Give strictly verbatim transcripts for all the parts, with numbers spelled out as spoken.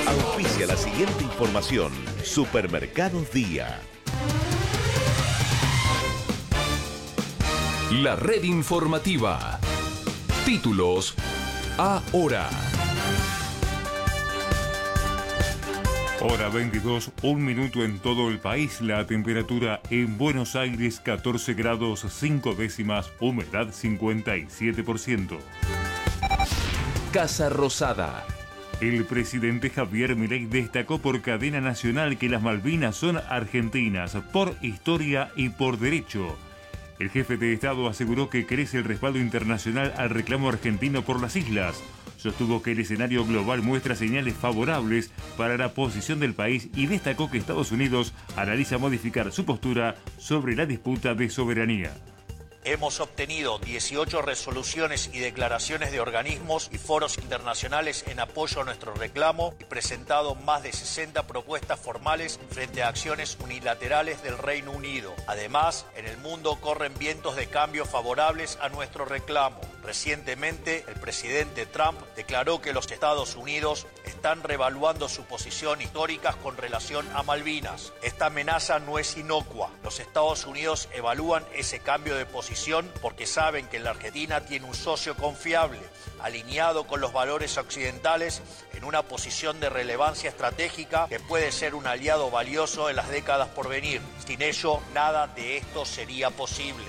Auspicia la siguiente información. Supermercados Día. La red informativa. Títulos ahora. Hora veintidós, un minuto en todo el país. La temperatura en Buenos Aires catorce grados cinco décimas, humedad cincuenta y siete por ciento. Casa Rosada. El presidente Javier Milei destacó por cadena nacional que las Malvinas son argentinas por historia y por derecho. El jefe de Estado aseguró que crece el respaldo internacional al reclamo argentino por las islas. Sostuvo que el escenario global muestra señales favorables para la posición del país y destacó que Estados Unidos analiza modificar su postura sobre la disputa de soberanía. Hemos obtenido dieciocho resoluciones y declaraciones de organismos y foros internacionales en apoyo a nuestro reclamo y presentado más de sesenta propuestas formales frente a acciones unilaterales del Reino Unido. Además, en el mundo corren vientos de cambio favorables a nuestro reclamo. Recientemente, el presidente Trump declaró que los Estados Unidos están reevaluando su posición histórica con relación a Malvinas. Esta amenaza no es inocua. Los Estados Unidos evalúan ese cambio de posición porque saben que la Argentina tiene un socio confiable, alineado con los valores occidentales, en una posición de relevancia estratégica que puede ser un aliado valioso en las décadas por venir. Sin ello, nada de esto sería posible.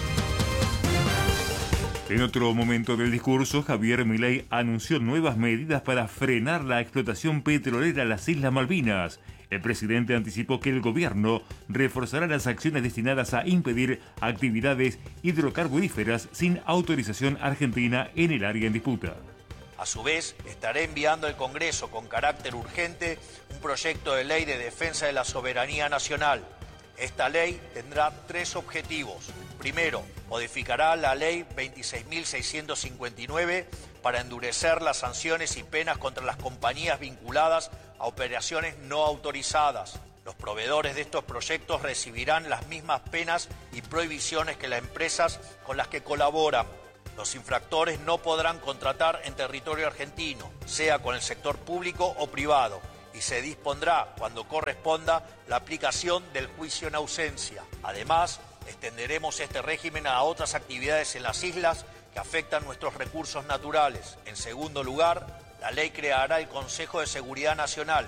En otro momento del discurso, Javier Milei anunció nuevas medidas para frenar la explotación petrolera en las Islas Malvinas. El presidente anticipó que el gobierno reforzará las acciones destinadas a impedir actividades hidrocarburíferas sin autorización argentina en el área en disputa. A su vez, estará enviando al Congreso con carácter urgente un proyecto de ley de defensa de la soberanía nacional. Esta ley tendrá tres objetivos. Primero, modificará la ley veintiséis mil seiscientos cincuenta y nueve para endurecer las sanciones y penas contra las compañías vinculadas a operaciones no autorizadas. Los proveedores de estos proyectos recibirán las mismas penas y prohibiciones que las empresas con las que colaboran. Los infractores no podrán contratar en territorio argentino, sea con el sector público o privado, y se dispondrá, cuando corresponda, la aplicación del juicio en ausencia. Además, extenderemos este régimen a otras actividades en las islas que afectan nuestros recursos naturales. En segundo lugar, la ley creará el Consejo de Seguridad Nacional.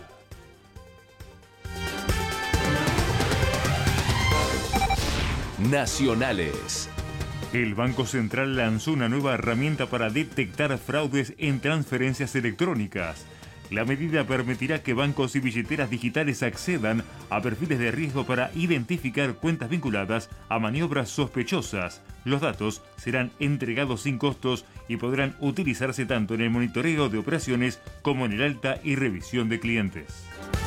Nacionales. El Banco Central lanzó una nueva herramienta para detectar fraudes en transferencias electrónicas. La medida permitirá que bancos y billeteras digitales accedan a perfiles de riesgo para identificar cuentas vinculadas a maniobras sospechosas. Los datos serán entregados sin costos y podrán utilizarse tanto en el monitoreo de operaciones como en el alta y revisión de clientes.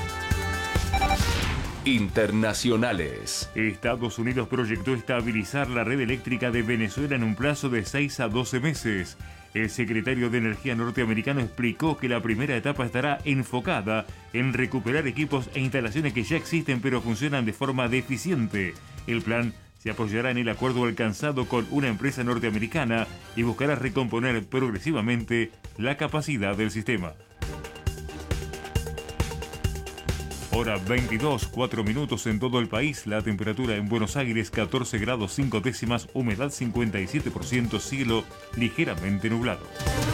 Internacionales. Estados Unidos proyectó estabilizar la red eléctrica de Venezuela en un plazo de seis a doce meses. El secretario de Energía norteamericano explicó que la primera etapa estará enfocada en recuperar equipos e instalaciones que ya existen pero funcionan de forma deficiente. El plan se apoyará en el acuerdo alcanzado con una empresa norteamericana y buscará recomponer progresivamente la capacidad del sistema. Hora veintidós, cuatro minutos en todo el país. La temperatura en Buenos Aires catorce grados cinco décimas, humedad cincuenta y siete por ciento, cielo ligeramente nublado.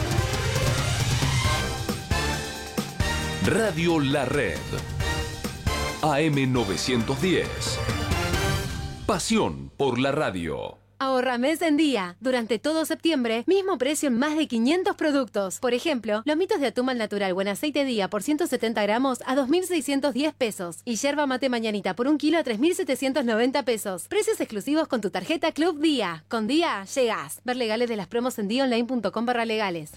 Radio La Red. A M novecientos diez. Pasión por la radio. Ahorra mes en día. Durante todo septiembre, mismo precio en más de quinientos productos. Por ejemplo, lomitos de atún al natural buen aceite día por ciento setenta gramos a dos mil seiscientos diez pesos. Y yerba mate mañanita por un kilo a tres mil setecientos noventa pesos. Precios exclusivos con tu tarjeta Club Día. Con Día, llegás. Ver legales de las promos en dionline punto com barra legales.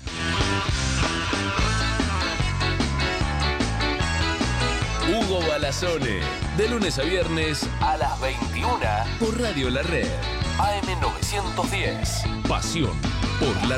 Hugo Balazone. De lunes a viernes a las veintiuna por Radio La Red. A M novecientos diez. Pasión por la